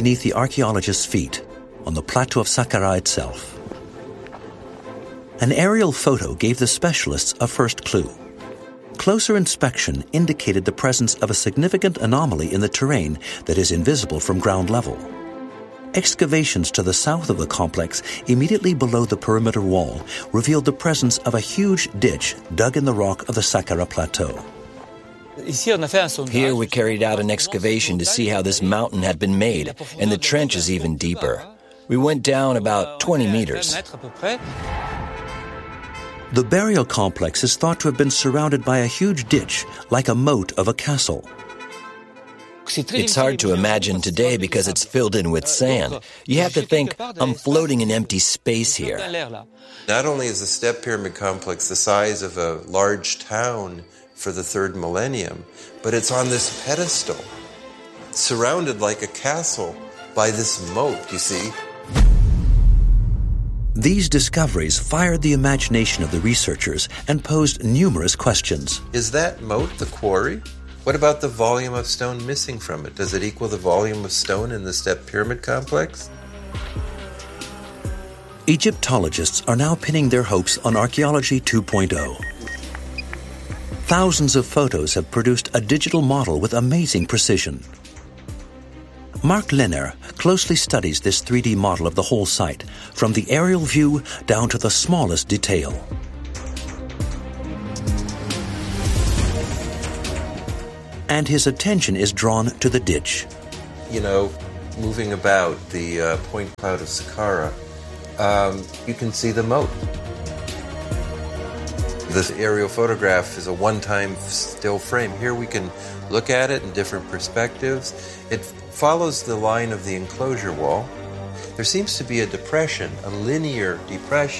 beneath the archaeologist's feet, on the plateau of Saqqara itself. An aerial photo gave the specialists a first clue. Closer inspection indicated the presence of a significant anomaly in the terrain that is invisible from ground level. Excavations to the south of the complex, immediately below the perimeter wall, revealed the presence of a huge ditch dug in the rock of the Saqqara Plateau. Here we carried out an excavation to see how this mountain had been made, and the trench is even deeper. We went down about 20 meters. The burial complex is thought to have been surrounded by a huge ditch, like a moat of a castle. It's hard to imagine today because it's filled in with sand. You have to think, I'm floating in empty space here. Not only is the Step Pyramid Complex the size of a large town for the third millennium, but it's on this pedestal, surrounded like a castle by this moat, you see. These discoveries fired the imagination of the researchers and posed numerous questions. Is that moat the quarry? What about the volume of stone missing from it? Does it equal the volume of stone in the Step Pyramid Complex? Egyptologists are now pinning their hopes on Archaeology 2.0. Thousands of photos have produced a digital model with amazing precision. Mark Lenner closely studies this 3D model of the whole site, from the aerial view down to the smallest detail. And his attention is drawn to the ditch. You know, moving about the point cloud of Saqqara, you can see the moat. This aerial photograph is a one-time still frame. Here we can look at it in different perspectives. It follows the line of the enclosure wall. There seems to be a depression, a linear depression.